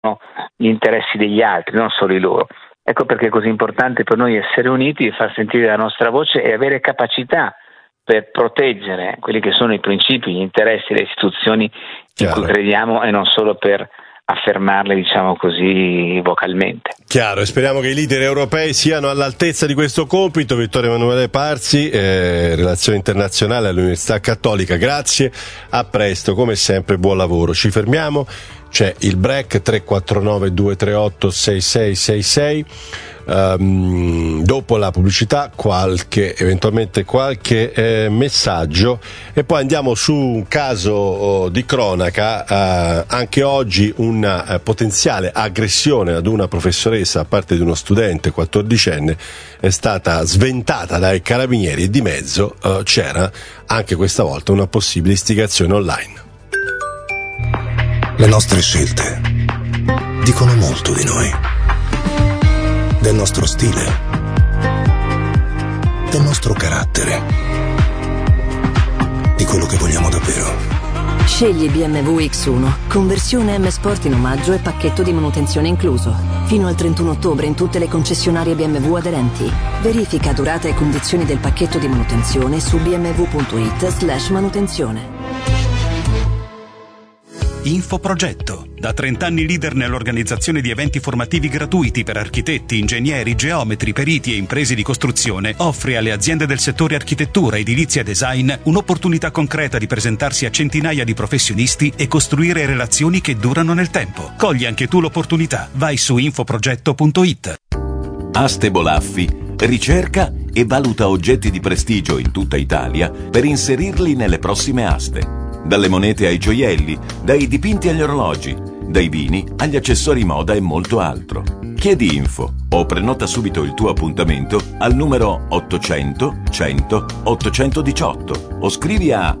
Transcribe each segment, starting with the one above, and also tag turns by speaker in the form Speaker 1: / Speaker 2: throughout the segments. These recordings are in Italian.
Speaker 1: gli interessi degli altri, non solo i loro. Ecco perché è così importante per noi essere uniti e far sentire la nostra voce e avere capacità per proteggere quelli che sono i principi, gli interessi, le istituzioni in cui crediamo e non solo per affermarle, diciamo così, vocalmente.
Speaker 2: Chiaro, e speriamo che i leader europei siano all'altezza di questo compito. Vittorio Emanuele Parsi, Relazioni Internazionali all'Università Cattolica, grazie, a presto, come sempre buon lavoro. Ci fermiamo, c'è il break 349 238 6666. Dopo la pubblicità eventualmente qualche messaggio e poi andiamo su un caso di cronaca. Anche oggi una potenziale aggressione ad una professoressa da parte di uno studente 14enne è stata sventata dai carabinieri e di mezzo c'era anche questa volta una possibile istigazione online.
Speaker 3: Le nostre scelte dicono molto di noi, del nostro stile, del nostro carattere, di quello che vogliamo davvero.
Speaker 4: Scegli BMW X1, conversione M Sport in omaggio e pacchetto di manutenzione incluso. Fino al 31 ottobre in tutte le concessionarie BMW aderenti. Verifica durata e condizioni del pacchetto di manutenzione su bmw.it/manutenzione.
Speaker 5: Infoprogetto, da 30 anni leader nell'organizzazione di eventi formativi gratuiti per architetti, ingegneri, geometri, periti e imprese di costruzione, offre alle aziende del settore architettura, edilizia e design un'opportunità concreta di presentarsi a centinaia di professionisti e costruire relazioni che durano nel tempo. Cogli anche tu l'opportunità. Vai su infoprogetto.it.
Speaker 6: Aste Bolaffi ricerca e valuta oggetti di prestigio in tutta Italia per inserirli nelle prossime aste. Dalle monete ai gioielli, dai dipinti agli orologi, dai vini agli accessori moda e molto altro. Chiedi info o prenota subito il tuo appuntamento al numero 800 100 818 o scrivi a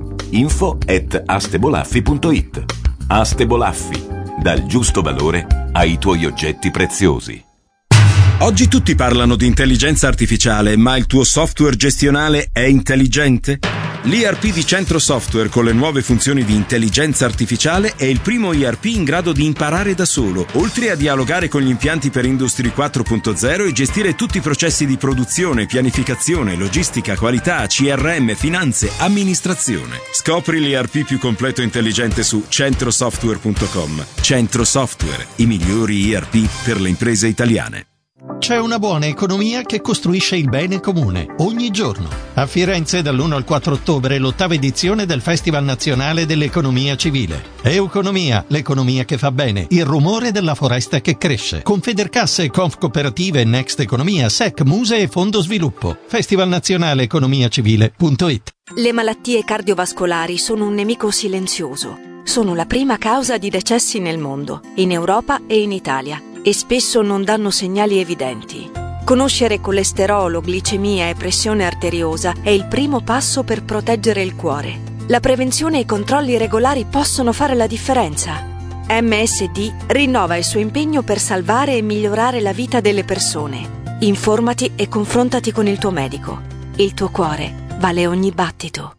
Speaker 6: info@astebolaffi.it. Aste Bolaffi, dal giusto valore ai tuoi oggetti preziosi.
Speaker 7: Oggi tutti parlano di intelligenza artificiale, ma il tuo software gestionale è intelligente? L'ERP di Centro Software con le nuove funzioni di intelligenza artificiale è il primo ERP in grado di imparare da solo, oltre a dialogare con gli impianti per Industry 4.0 e gestire tutti i processi di produzione, pianificazione, logistica, qualità, CRM, finanze, amministrazione. Scopri l'ERP più completo e intelligente su centrosoftware.com. Centro Software, i migliori ERP per le imprese italiane.
Speaker 8: C'è una buona economia che costruisce il bene comune ogni giorno. A Firenze dall'1 al 4 ottobre l'8ª edizione del Festival Nazionale dell'Economia Civile. Euconomia, l'economia che fa bene, il rumore della foresta che cresce. Confedercasse, Confcooperative, Next Economia, SEC, Muse e Fondo Sviluppo. Festival Nazionale Economiacivile.it.
Speaker 9: Le malattie cardiovascolari sono un nemico silenzioso. Sono la prima causa di decessi nel mondo, in Europa e in Italia, e spesso non danno segnali evidenti. Conoscere colesterolo, glicemia e pressione arteriosa è il primo passo per proteggere il cuore. La prevenzione e i controlli regolari possono fare la differenza. MSD rinnova il suo impegno per salvare e migliorare la vita delle persone. Informati e confrontati con il tuo medico. Il tuo cuore vale ogni battito.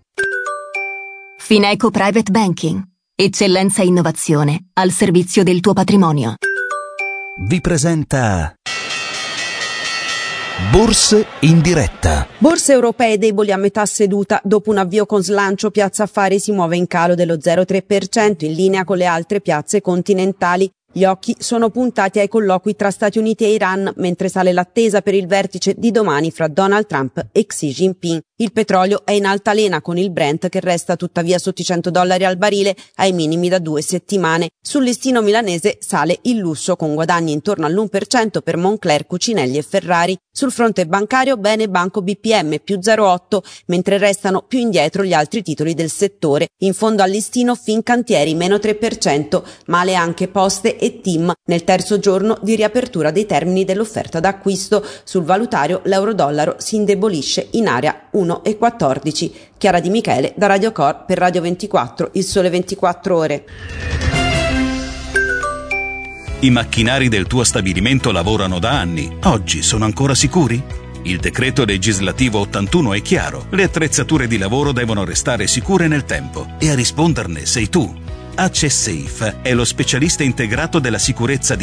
Speaker 10: Fineco Private Banking. Eccellenza e innovazione al servizio del tuo patrimonio.
Speaker 11: Vi presenta Borse in diretta.
Speaker 12: Borse europee deboli a metà seduta. Dopo un avvio con slancio, Piazza Affari si muove in calo dello 0,3%, in linea con le altre piazze continentali. Gli occhi sono puntati ai colloqui tra Stati Uniti e Iran, mentre sale l'attesa per il vertice di domani fra Donald Trump e Xi Jinping. Il petrolio è in altalena con il Brent che resta tuttavia sotto i $100 al barile ai minimi da 2 settimane. Sul listino milanese sale il lusso con guadagni intorno all'1% per Moncler, Cucinelli e Ferrari. Sul fronte bancario bene Banco BPM più 0,8, mentre restano più indietro gli altri titoli del settore. In fondo al listino Fincantieri meno 3%, male anche Poste e TIM nel terzo giorno di riapertura dei termini dell'offerta d'acquisto. Sul valutario l'euro-dollaro si indebolisce in area 1,14. Chiara Di Michele da Radio Cor per Radio 24, Il Sole 24 Ore.
Speaker 5: I macchinari del tuo stabilimento lavorano da anni. Oggi sono ancora sicuri? Il decreto legislativo 81 è chiaro. Le attrezzature di lavoro devono restare sicure nel tempo e a risponderne sei tu. Access Safe è lo specialista integrato della sicurezza